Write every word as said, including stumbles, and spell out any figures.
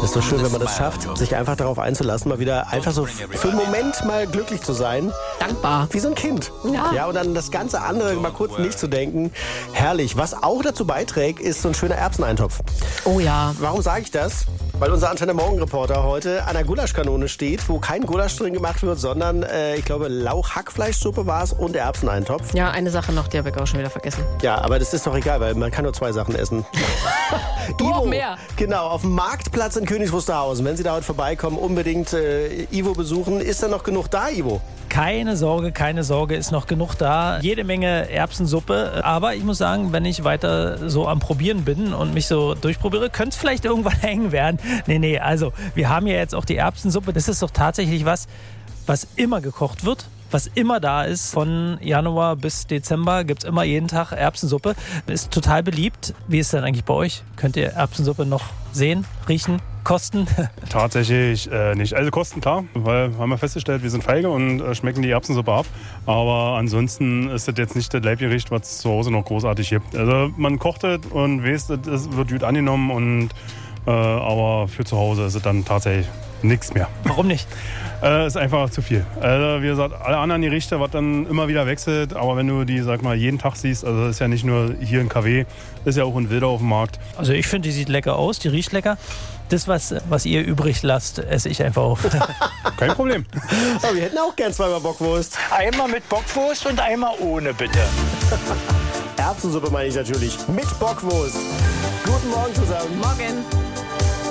Das ist so schön, wenn man das schafft, sich einfach darauf einzulassen, mal wieder einfach so für einen Moment mal glücklich zu sein. Dankbar. Wie so ein Kind. Ja. Ja, und dann das ganze andere mal kurz nicht zu denken. Herrlich. Was auch dazu beiträgt, ist so ein schöner Erbseneintopf. Oh ja. Warum sage ich das? Weil unser Antenne Morgen Reporter heute an einer Gulaschkanone steht, wo kein Gulasch drin gemacht wird, sondern äh, ich glaube Lauch-Hackfleischsuppe war es und der Erbseneintopf. Ja, eine Sache noch, die habe ich auch schon wieder vergessen. Ja, aber das ist doch egal, weil man kann nur zwei Sachen essen. Du auch Ivo, mehr. Genau, auf dem Marktplatz in Königs Wusterhausen. Wenn Sie da heute vorbeikommen, unbedingt äh, Ivo besuchen. Ist da noch genug da, Ivo? Keine Sorge, keine Sorge, ist noch genug da. Jede Menge Erbsensuppe. Aber ich muss sagen, wenn ich weiter so am Probieren bin und mich so durchprobiere, könnte es vielleicht irgendwann hängen werden. Nee, nee, also wir haben ja jetzt auch die Erbsensuppe. Das ist doch tatsächlich was, was immer gekocht wird. Was immer da ist, von Januar bis Dezember gibt es immer jeden Tag Erbsensuppe. Ist total beliebt. Wie ist es denn eigentlich bei euch? Könnt ihr Erbsensuppe noch sehen, riechen, kosten? Tatsächlich äh, nicht. Also kosten klar, weil haben wir festgestellt, wir sind feige und äh, schmecken die Erbsensuppe ab. Aber ansonsten ist das jetzt nicht das Leibgericht, was es zu Hause noch großartig gibt. Also man kocht es und weiß, es wird gut angenommen, und, äh, aber für zu Hause ist es dann tatsächlich nichts mehr. Warum nicht? Äh, ist einfach zu viel. Also wie gesagt, alle anderen Gerichte, was dann immer wieder wechselt, aber wenn du die, sag mal, jeden Tag siehst, also das ist ja nicht nur hier in K W, ist ja auch in Wilder auf dem Markt. Also ich finde, die sieht lecker aus, die riecht lecker. Das, was, was ihr übrig lasst, esse ich einfach auf. Kein Problem. Oh, wir hätten auch gern zweimal Bockwurst. Einmal mit Bockwurst und einmal ohne, bitte. Erbsensuppe meine ich natürlich. Mit Bockwurst. Guten Morgen zusammen. Morgen.